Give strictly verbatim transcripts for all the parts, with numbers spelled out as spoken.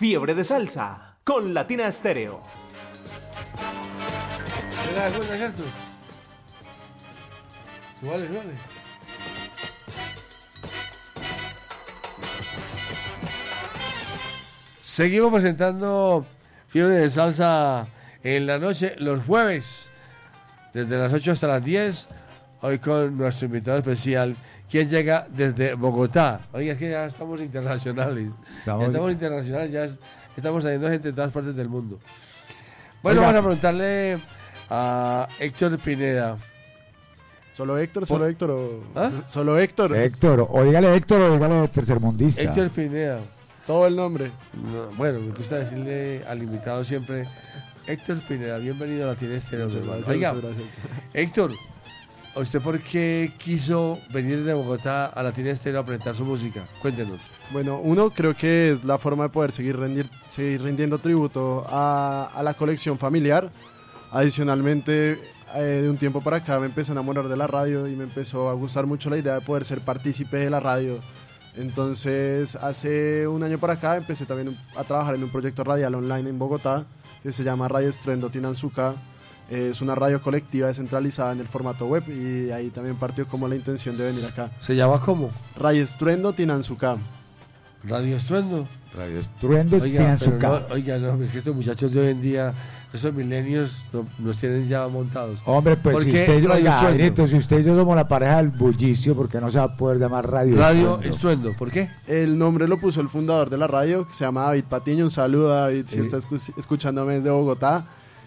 Fiebre de Salsa con Latina Estéreo. ¿Te das cuenta, cierto? Súbale, súbale. Seguimos presentando Fiebre de Salsa en la noche, los jueves, desde las ocho hasta las diez. Hoy con nuestro invitado especial, quien llega desde Bogotá. Oiga, es que ya estamos internacionales. Estamos, ya estamos internacionales, ya es, estamos trayendo gente de todas partes del mundo. Bueno, Oiga. Vamos a preguntarle a Héctor Pineda. ¿Solo Héctor? ¿Solo Héctor? O... ¿Ah? ¿Solo Héctor? Héctor, o dígale Héctor o dígale tercermundista. Héctor Pineda. Todo el nombre. No, bueno, me gusta decirle al invitado siempre, Héctor Pineda, bienvenido a Latina Estéreo. Oiga, Héctor, ¿usted por qué quiso venir de Bogotá a Latina Estéreo a presentar su música? Cuéntenos. Bueno, uno creo que es la forma de poder seguir, rendir, seguir rindiendo tributo a, a la colección familiar. Adicionalmente, eh, de un tiempo para acá me empecé a enamorar de la radio y me empezó a gustar mucho la idea de poder ser partícipe de la radio. Entonces, hace un año para acá empecé también a trabajar en un proyecto radial online en Bogotá que se llama Radio Estruendo Tinanzuca. Es una radio colectiva descentralizada en el formato web y ahí también partió como la intención de venir acá. ¿Se llama cómo? Radio Estruendo Tinanzuca. Radio Estruendo. Radio Estruendo Tinanzuca. No, oiga, no, es que estos muchachos de hoy en día, esos milenios, no, nos tienen ya montados. Hombre, pues si usted, oiga, Grito, si usted y yo somos la pareja del bullicio, ¿por qué no se va a poder llamar Radio Radio Estruendo? Estruendo, ¿por qué? El nombre lo puso el fundador de la radio, que se llama David Patiño. Un saludo, David, si sí. está escu- escuchándome desde Bogotá.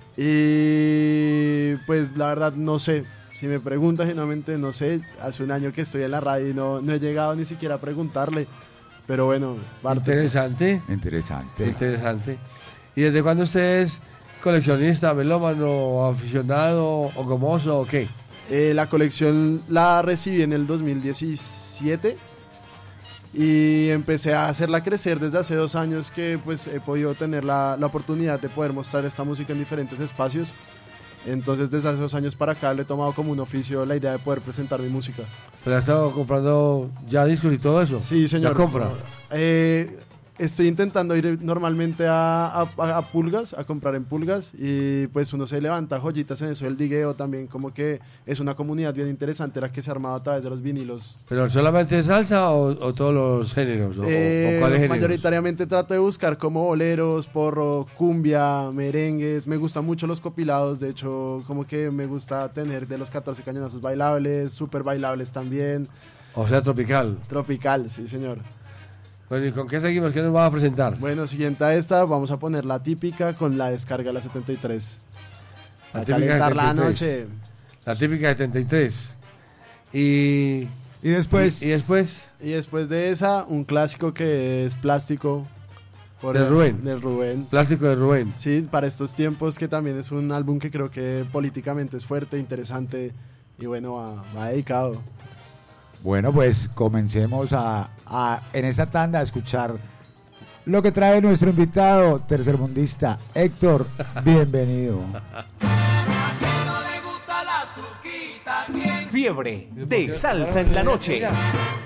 Y pues la verdad no sé, si me preguntas genuinamente no sé, hace un año que estoy en la radio y no, no he llegado ni siquiera a preguntarle, pero bueno, parte. Interesante. Interesante. Interesante. ¿Y desde cuándo usted es coleccionista, melómano, aficionado o gomoso o qué? Eh, la colección la recibí en el dos mil diecisiete y empecé a hacerla crecer desde hace dos años que pues he podido tener la, la oportunidad de poder mostrar esta música en diferentes espacios. Entonces desde hace dos años para acá le he tomado como un oficio la idea de poder presentar mi música. ¿Pero ha estado comprando ya discos y todo eso? Sí, señor. ¿La compra? Eh, estoy intentando ir normalmente a, a, a Pulgas, a comprar en Pulgas, y pues uno se levanta joyitas en eso, el digueo también, como que es una comunidad bien interesante la que se ha armado a través de los vinilos. ¿Pero solamente salsa o, o todos los géneros? O, eh, ¿o cuáles géneros? Mayoritariamente trato de buscar como boleros, porro, cumbia, merengues. Me gustan mucho los copilados, de hecho como que me gusta tener de los catorce cañonazos bailables, súper bailables también. O sea, tropical. Tropical, sí señor. Bueno, ¿y con qué seguimos? ¿Qué nos vas a presentar? Bueno, siguiente a esta, vamos a poner la típica con la descarga la setenta y tres. La a típica calentar setenta y tres. La noche. La típica setenta y tres. Y... ¿Y después? ¿Y, y después? Y después de esa, un clásico que es Plástico. Por de Rubén. De Rubén. Plástico de Rubén. Sí, para estos tiempos, que también es un álbum que creo que políticamente es fuerte, interesante y bueno, va, va dedicado. Bueno, pues comencemos a, a en esta tanda a escuchar lo que trae nuestro invitado tercermundista, Héctor. Bienvenido. Fiebre de Salsa en la noche.